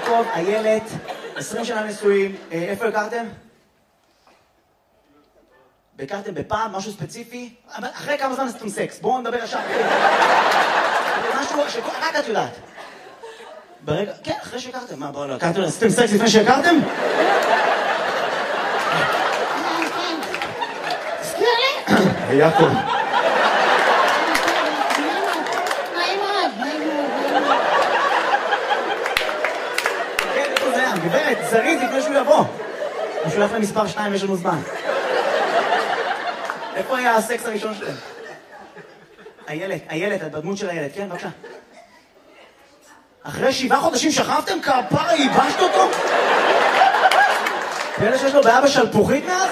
יעקב, איילת, 20 שנה נשואים, איפה הכרתם? הכרתם בפעם, משהו ספציפי? אחרי כמה זמן עשיתם סקס? בואו נדבר עכשיו. משהו שרק את יודעת. ברגע, כן, אחרי שהכרתם. מה, בואו, הכרתם, עשיתם סקס לפני שהכרתם? תזכיר לי? יעקב. כן, איפה זה היה? גברת, זריז לפני שהוא יבוא. הוא שולח למספר 2, יש לנו זמן. איפה היה הסקס הראשון שלהם? איילת, את בדמות של איילת, כן, בבקשה. אחרי 7 חודשים שכבתם? כפרה, ייבשת אותו? ואלה שיש לו בעיה בשלפוחית מאז?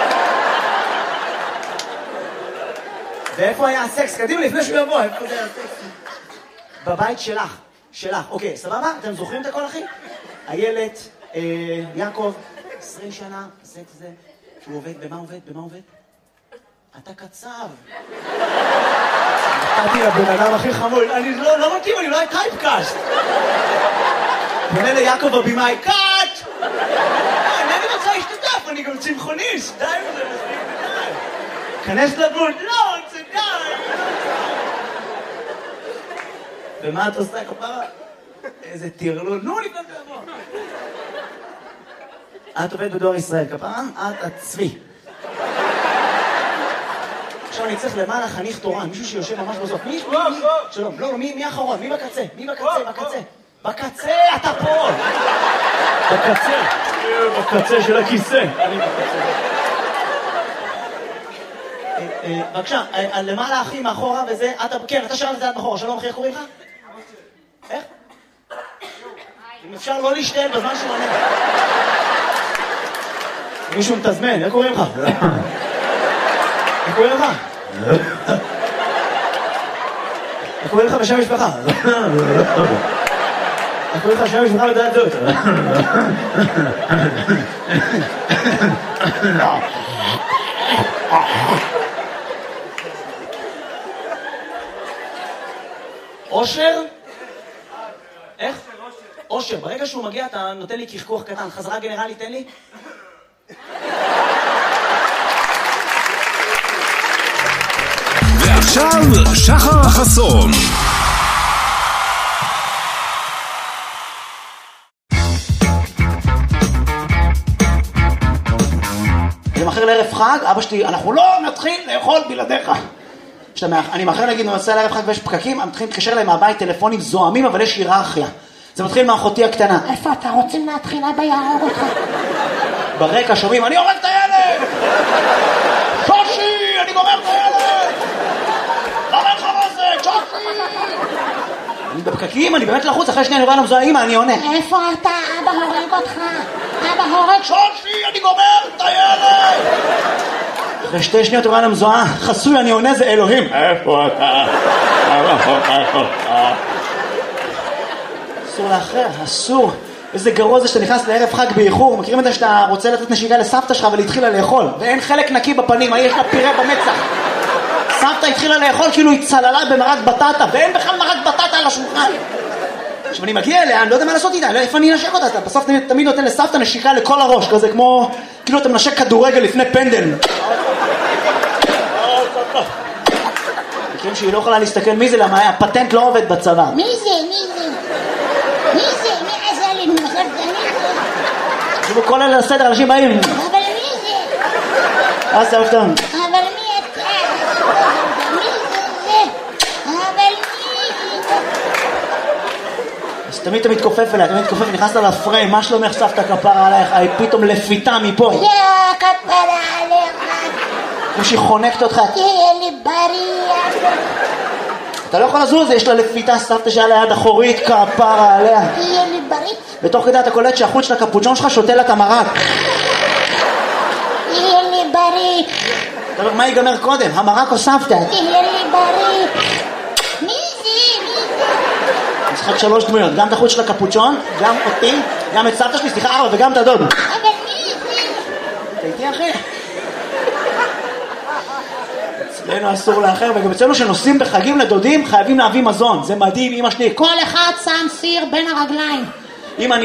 ואיפה היה הסקס? קדימה, לפני שהוא יבוא, איפה זה היה הסקס? בבית שלך. אוקיי, סבבה? אתם זוכרים את הכל, אחי? איילת, יעקב, 20 שנה, סקס זה. שהוא עובד, במה עובד? אתה קצב. נתתי לבן אדם הכי חמוד, אני לא מתאים, אני אולי טייפקאסט. פונה ליעקב הבימאי, קאט! אני רוצה להשתתף, אני גם צמחוניסט, די וזה מספיק די. כנס לדמות, לא, זה די. ומה את עושה כפרה? איזה תרלול, נו לפני תבוא. את עובדת בדואר ישראל, כפרה? את הצבי. עכשיו אני צריך למעלה חניך תורן, מישהו שיושב ממש בסוף. שלום, לא, מי האחרון? מי בקצה? בקצה, אתה פה! בקצה של הכיסא. אני בקצה. בבקשה, למעלה אחי מאחורה וזה, כן, אתה שלם את זה עד מאחורה. שלום אחי, איך קוראים לך? איך? אם אפשר לא להשתעל בזמן שהוא עונה. מישהו מתזמן, איך קוראים לך? איך קוראים לך? איך קוראים לך בשם משפחה? איך קוראים לך בשם משפחה לדעת זאת? אושר? איך? אושר. ברגע שהוא מגיע אתה נותן לי כחכוח קטן. חזרה גנרלי, תן לי. ועכשיו שחר חסון. אני מאחר לערב חג, אבא שלי, אנחנו לא נתחיל לאכול בלעדיך. אני מאחר להגיד, ננסה לערב חג ויש פקקים, הם מתחילים להתקשר להם מהבית טלפונים זוהמים, אבל יש היררכיה. זה מתחיל מאחותי הקטנה. איפה אתה רוצים להתחיל? אבא יהרוג אותך. ברקע שומעים, אני הורג את הילד! שושי, אני גומר את הילד! למה לך מה זה? שושי! אני בפקקים, אני באמת לחוץ, אחרי שנייה אני רואה למזוהה, אמא, אני עונה. איפה אתה? אבא הורג אותך. אבא הורג... שושי, אני גומר את הילד! אחרי 2 שניות אני רואה למזוהה, חסוי, אני עונה, זה אלוהים. איפה אתה? אסור לאחר, אסור. איזה גרוע זה שאתה נכנס לערב חג באיחור. מכירים את זה שאתה רוצה לתת נשיקה לסבתא שלך ולהתחילה לאכול ואין חלק נקי בפנים, יש לה פירה במצח. סבתא התחילה לאכול כאילו היא צללה במרק בטטה ואין בכלל מרק בטטה על השולחן. עכשיו אני מגיע אליה, אני לא יודע מה לעשות איתה, איפה אני אנשק אותה? אתה בסוף תמיד נותן לסבתא נשיקה לכל הראש, כזה כמו כאילו אתה מנשק כדורגל לפני פנדל. מכירים שהיא לא יכולה להסתכל מי זה, למה הפטנט לא עובד בצבא. מי זה? מי עזר לי? תשמעו, כל אלה לסדר, אנשים באים. אבל מי זה? אז זה אופתון. אבל מי אתה? מי זה? אבל מי זה? אז תמיד אתה מתכופף אליה, נכנסת לה לפריים, מה שלומך סבתא כפרה עלייך? היא פתאום לפיתה מפה. יא כפרה עליך. כמו שהיא חונקת אותך. תהיה לי בריא. אתה לא יכול לזוז, יש לה לפיתה סבתא שלה ליד אחורית, כפרה עליה. תהיה לי בריא. ותוך כדי אתה קולט שהחוץ של הקפוצ'ון שלך שותה לה את המרק. תהיה לי בריא. אתה אומר, מה ייגמר קודם? המרק או סבתא? תהיה לי בריא. מי זה? משחק 3 דמויות, גם את החוץ של הקפוצ'ון, גם אותי, גם את סבתא שלי, סליחה 4 וגם את הדוד. אבל מי זה? אתה איתי אחי? אצלנו אסור לאחר, וגם אצלנו שנוסעים בחגים לדודים חייבים להביא מזון, זה מדהים. אמא שלי, כל אחד שם סיר בין הרגליים. אם אני